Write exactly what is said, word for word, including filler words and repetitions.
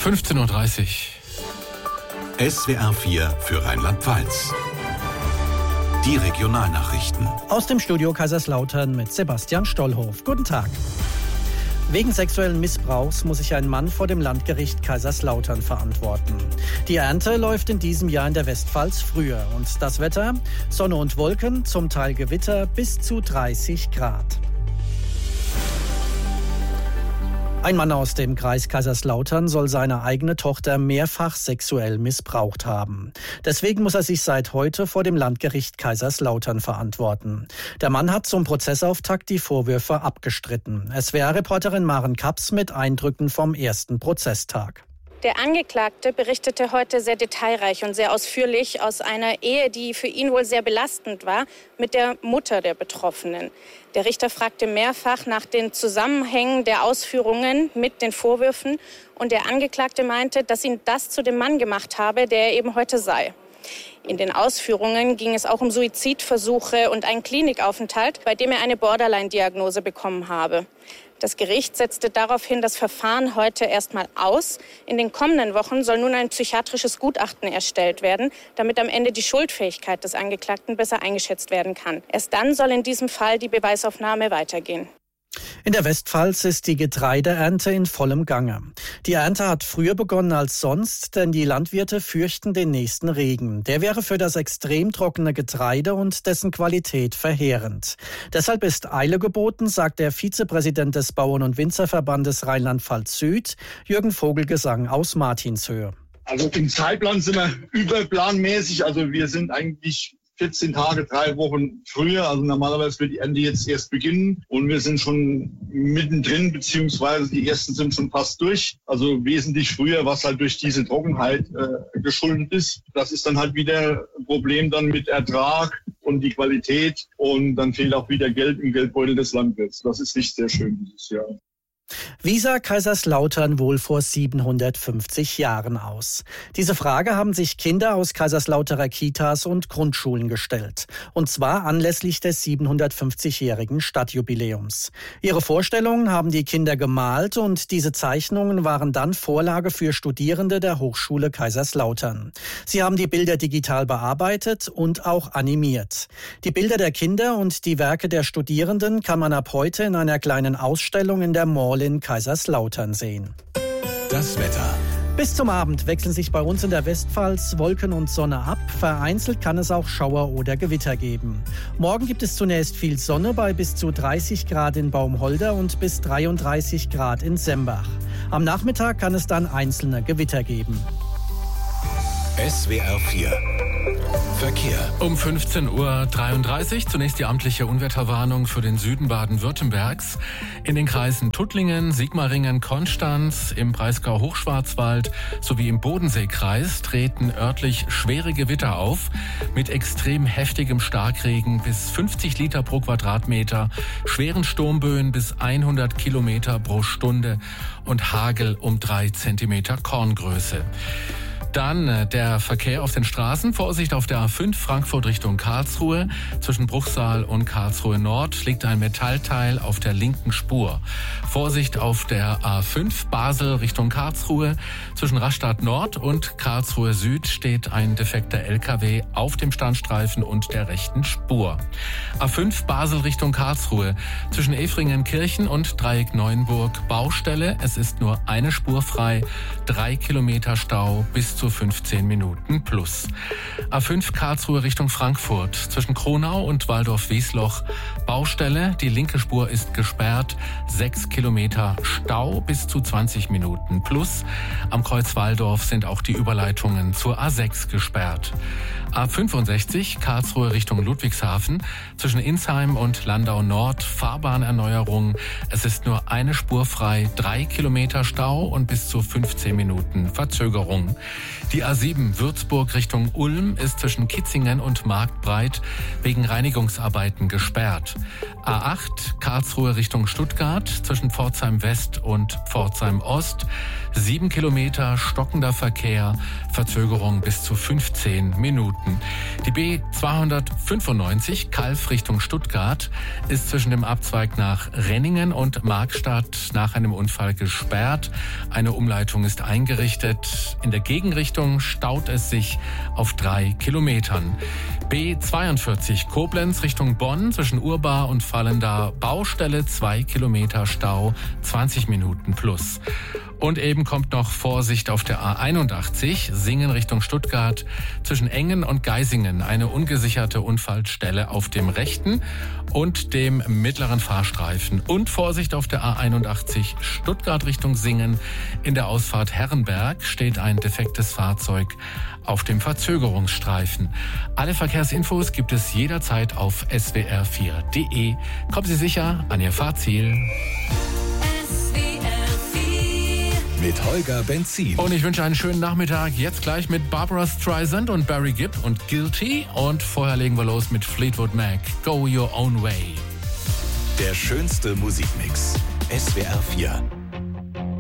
fünfzehn Uhr dreißig. S W R vier für Rheinland-Pfalz. Die Regionalnachrichten. Aus dem Studio Kaiserslautern mit Sebastian Stollhof. Guten Tag. Wegen sexuellen Missbrauchs muss sich ein Mann vor dem Landgericht Kaiserslautern verantworten. Die Ernte läuft in diesem Jahr in der Westpfalz früher. Und das Wetter? Sonne und Wolken, zum Teil Gewitter bis zu dreißig Grad. Ein Mann aus dem Kreis Kaiserslautern soll seine eigene Tochter mehrfach sexuell missbraucht haben. Deswegen muss er sich seit heute vor dem Landgericht Kaiserslautern verantworten. Der Mann hat zum Prozessauftakt die Vorwürfe abgestritten. S W R-Reporterin Maren Kaps mit Eindrücken vom ersten Prozesstag. Der Angeklagte berichtete heute sehr detailreich und sehr ausführlich aus einer Ehe, die für ihn wohl sehr belastend war, mit der Mutter der Betroffenen. Der Richter fragte mehrfach nach den Zusammenhängen der Ausführungen mit den Vorwürfen und der Angeklagte meinte, dass ihn das zu dem Mann gemacht habe, der er eben heute sei. In den Ausführungen ging es auch um Suizidversuche und einen Klinikaufenthalt, bei dem er eine Borderline-Diagnose bekommen habe. Das Gericht setzte daraufhin das Verfahren heute erstmal aus. In den kommenden Wochen soll nun ein psychiatrisches Gutachten erstellt werden, damit am Ende die Schuldfähigkeit des Angeklagten besser eingeschätzt werden kann. Erst dann soll in diesem Fall die Beweisaufnahme weitergehen. In der Westpfalz ist die Getreideernte in vollem Gange. Die Ernte hat früher begonnen als sonst, denn die Landwirte fürchten den nächsten Regen. Der wäre für das extrem trockene Getreide und dessen Qualität verheerend. Deshalb ist Eile geboten, sagt der Vizepräsident des Bauern- und Winzerverbandes Rheinland-Pfalz Süd, Jürgen Vogelgesang aus Martinshöhe. Also im Zeitplan sind wir überplanmäßig, also wir sind eigentlich vierzehn Tage, drei Wochen früher. Also normalerweise wird die Ernte jetzt erst beginnen und wir sind schon mittendrin, beziehungsweise die ersten sind schon fast durch. Also wesentlich früher, was halt durch diese Trockenheit äh, geschuldet ist. Das ist dann halt wieder ein Problem dann mit Ertrag und die Qualität und dann fehlt auch wieder Geld im Geldbeutel des Landwirts. Das ist nicht sehr schön dieses Jahr. Wie sah Kaiserslautern wohl vor siebenhundertfünfzig Jahren aus? Diese Frage haben sich Kinder aus Kaiserslauterer Kitas und Grundschulen gestellt. Und zwar anlässlich des siebenhundertfünfzigjährigen Stadtjubiläums. Ihre Vorstellungen haben die Kinder gemalt und diese Zeichnungen waren dann Vorlage für Studierende der Hochschule Kaiserslautern. Sie haben die Bilder digital bearbeitet und auch animiert. Die Bilder der Kinder und die Werke der Studierenden kann man ab heute in einer kleinen Ausstellung in der Mall in Kaiserslautern sehen. Das Wetter. Bis zum Abend wechseln sich bei uns in der Westpfalz Wolken und Sonne ab. Vereinzelt kann es auch Schauer oder Gewitter geben. Morgen gibt es zunächst viel Sonne bei bis zu dreißig Grad in Baumholder und bis dreiunddreißig Grad in Sembach. Am Nachmittag kann es dann einzelne Gewitter geben. S W R vier Verkehr. Um fünfzehn Uhr dreiunddreißig zunächst die amtliche Unwetterwarnung für den Süden Baden-Württembergs. In den Kreisen Tuttlingen, Sigmaringen, Konstanz, im Breisgau Hochschwarzwald sowie im Bodenseekreis treten örtlich schwere Gewitter auf mit extrem heftigem Starkregen bis fünfzig Liter pro Quadratmeter, schweren Sturmböen bis hundert Kilometer pro Stunde und Hagel um drei Zentimeter Korngröße. Dann der Verkehr auf den Straßen. Vorsicht auf der A fünf Frankfurt Richtung Karlsruhe. Zwischen Bruchsal und Karlsruhe Nord liegt ein Metallteil auf der linken Spur. Vorsicht auf der A fünf Basel Richtung Karlsruhe. Zwischen Rastatt Nord und Karlsruhe Süd steht ein defekter L K W auf dem Standstreifen und der rechten Spur. A fünf Basel Richtung Karlsruhe. Zwischen Efringen-Kirchen und Dreieck Neuenburg Baustelle. Es ist nur eine Spur frei. Drei Kilometer Stau bis zu fünfzehn Minuten plus. A fünf Karlsruhe Richtung Frankfurt. Zwischen Kronau und Waldorf-Wiesloch Baustelle. Die linke Spur ist gesperrt. Sechs Kilometer Stau bis zu zwanzig Minuten plus. Am Kreuz Walldorf sind auch die Überleitungen zur A sechs gesperrt. A fünfundsechzig Karlsruhe Richtung Ludwigshafen. Zwischen Insheim und Landau Nord Fahrbahnerneuerung. Es ist nur eine Spur frei. Drei Kilometer Stau und bis zu fünfzehn Minuten Verzögerung. Die A sieben Würzburg Richtung Ulm ist zwischen Kitzingen und Marktbreit wegen Reinigungsarbeiten gesperrt. A acht Karlsruhe Richtung Stuttgart zwischen Pforzheim West und Pforzheim Ost. Sieben Kilometer stockender Verkehr, Verzögerung bis zu fünfzehn Minuten. Minuten. Die B zweihundertfünfundneunzig Calw Richtung Stuttgart ist zwischen dem Abzweig nach Renningen und Markstadt nach einem Unfall gesperrt. Eine Umleitung ist eingerichtet. In der Gegenrichtung staut es sich auf drei Kilometern. B zweiundvierzig Koblenz Richtung Bonn zwischen Urbar und Vallendar Baustelle, zwei Kilometer Stau, zwanzig Minuten plus. Und eben kommt noch Vorsicht auf der A einundachtzig, Singen Richtung Stuttgart, zwischen Engen und Geisingen eine ungesicherte Unfallstelle auf dem rechten und dem mittleren Fahrstreifen. Und Vorsicht auf der A einundachtzig, Stuttgart Richtung Singen. In der Ausfahrt Herrenberg steht ein defektes Fahrzeug auf dem Verzögerungsstreifen. Alle Verkehrsinfos gibt es jederzeit auf S W R vier punkt de. Kommen Sie sicher an Ihr Fahrziel. Mit Holger Benzin. Und ich wünsche einen schönen Nachmittag. Jetzt gleich mit Barbara Streisand und Barry Gibb und Guilty. Und vorher legen wir los mit Fleetwood Mac. Go Your Own Way. Der schönste Musikmix. S W R vier.